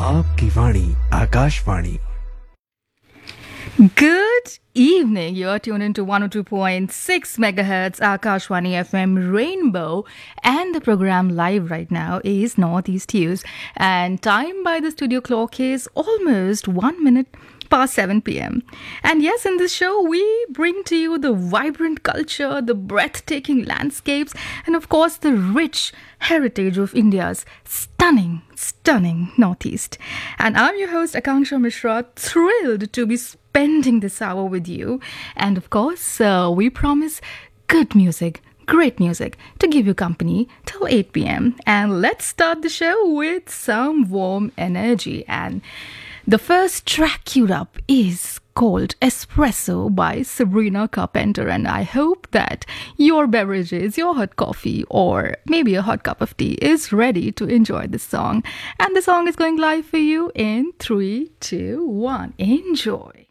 आपकी वाणी Akashvani. Good evening. You're tuned into 102.6 megahertz Akashwani FM Rainbow, and the program live right now is Northeast News. And time by the studio clock is almost 1 minute past 7 p.m. And yes, in this show, we bring to you the vibrant culture, the breathtaking landscapes, and of course, the rich heritage of India's stunning Northeast. And I'm your host, Akanksha Mishra, thrilled to be spending this hour with you. And of course, we promise good music, great music to give you company till 8 p.m. And let's start the show with some warm energy. And the first track queued up is called Espresso by Sabrina Carpenter, and I hope that your beverages, your hot coffee, or maybe a hot cup of tea is ready to enjoy this song. And the song is going live for you in 3, 2, 1. Enjoy.